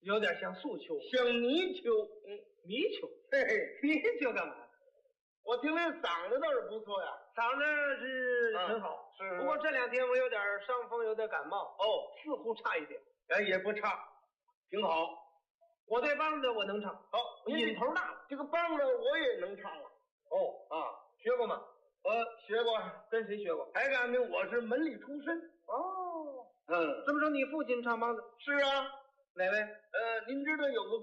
有点像素秋， 像泥鳅。 泥鳅。 嘿嘿， 泥鳅干嘛？ 我听那嗓子倒是不错呀。 嗓子是很好， 是。 不过这2天我有点伤风，有点感冒。 哦， 似乎差一点。 哎，也不差，挺好。 我对梆子我能唱。 好， 瘾头大了。 这个梆子我也能唱啊。 哦啊，学过吗？ 学过。 跟谁学过？ 还干明我是门里出身。 哦， 这么说你父亲唱梆子？ 是啊。 哪位？ 您知道有个